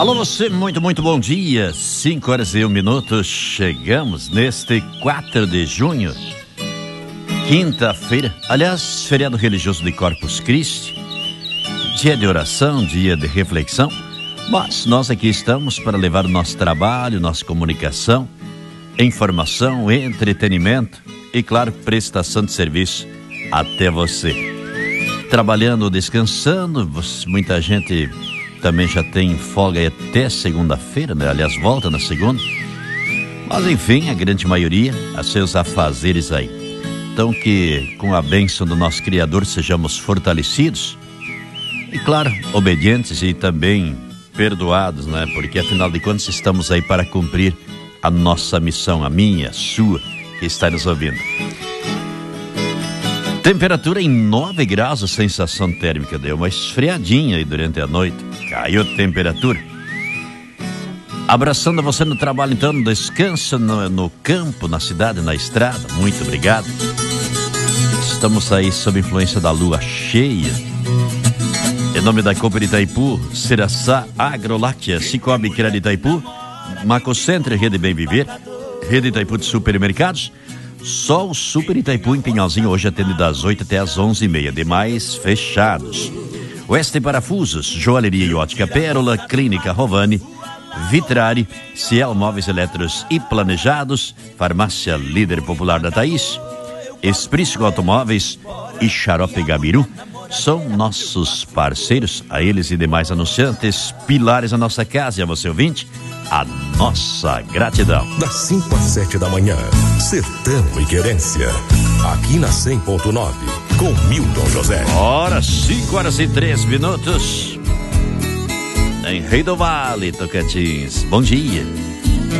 Alô você, muito bom dia. 5h01. Chegamos neste 4 de junho, quinta-feira. Aliás, feriado religioso de Corpus Christi, dia de oração, dia de reflexão. Mas nós aqui estamos para levar o nosso trabalho, nossa comunicação, informação, entretenimento e, claro, prestação de serviço até você. Trabalhando, descansando, muita gente também já tem folga até segunda-feira, né? Aliás, volta na segunda. Mas enfim, a grande maioria a seus afazeres aí. Então que com a bênção do nosso Criador sejamos fortalecidos e, claro, obedientes e também perdoados, né? Porque afinal de contas estamos aí para cumprir a nossa missão, a minha, a sua, que está nos ouvindo. Temperatura em 9 graus, a sensação térmica deu uma esfriadinha aí durante a noite. Caiu a temperatura. Abraçando você no trabalho, então, descansa no campo, na cidade, na estrada. Muito obrigado. Estamos aí sob influência da lua cheia. Em nome da Cooper Itaipu, Seraçá Agroláctea, Cicobi Crédito Itaipu, Macocentro, Rede Bem Viver, Rede Itaipu de Supermercados. Só o Super Itaipu em Pinhalzinho hoje atende das 8 até as 11h30, demais fechados. Oeste Parafusos, Joalheria e Ótica Pérola, Clínica Rovani, Vitrari, Ciel Móveis Eletros e Planejados, Farmácia Líder Popular da Thaís, Esprício Automóveis e Xarope Gabiru são nossos parceiros. A eles e demais anunciantes, pilares da nossa casa, e a você ouvinte, a nossa gratidão. Das 5 às 7 da manhã, Sertão e Querência, aqui na 100.9, com Milton José. Ora, 5h03. Em Rei do Vale, Tocantins. Bom dia.